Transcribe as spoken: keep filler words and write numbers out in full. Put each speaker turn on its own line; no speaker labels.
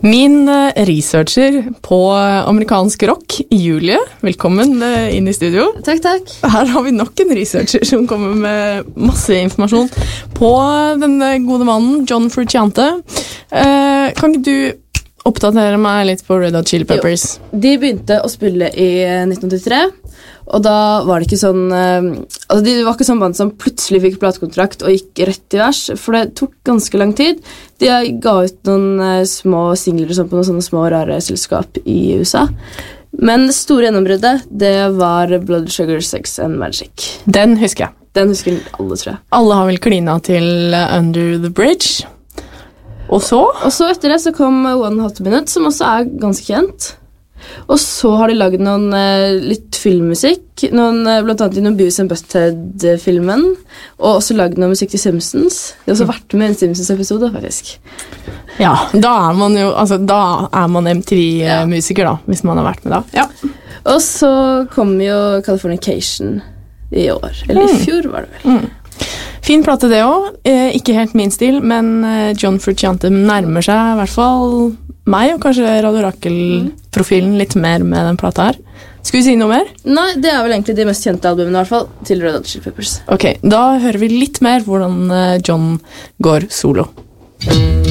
Min researcher på amerikansk rock, Julie, velkommen inn i studio.
Takk, takk.
Her har vi nok en researcher som kommer med masse informasjon på denne gode mannen, John Frusciante. Eh, kan ikke du oppdatere meg litt på Red Hot Chili Peppers?
Jo, de begynte å spille i nitten åttitre, og da var det ikke sånn uh, altså de var ikke sånn band som plutselig fikk platekontrakt og gikk rett i vers, for det tok ganske lang tid. De ga ut noen uh, små singler og sånn på noen sånne små rare selskap i U S A. Men det store gjennombruddet, det var Blood Sugar Sex and Magic.
Den husker jeg.
Den husker alle, tror jeg.
Alle har vel klina til Under the Bridge. Og så?
Og så etter det så kom One Hot Minute, som også er ganske kjent. Og så har de laget noen uh, litt filmmusikk, noen, uh, blant annet i noen Beavis and Butthead-filmen, og også laget noen musikk til Simpsons. De har også vært med i en Simpsons-episode, faktisk.
Ja, da er man jo, altså da er man M T V-musiker da, hvis man har vært med da. Ja.
Og så kom jo Californication i år, eller i fjor var det vel.
Mm. Fin plate det også, eh, ikke helt min stil, men eh, John Frusciante nærmer seg i hvert fall meg, og kanskje Radio Rakel-profilen litt mer med den plata her. Skal vi si noe mer?
Nei, det er vel egentlig de mest kjente albumene i hvert fall, til Red Hot Chili Peppers.
Ok, da hører vi litt mer hvordan John går solo.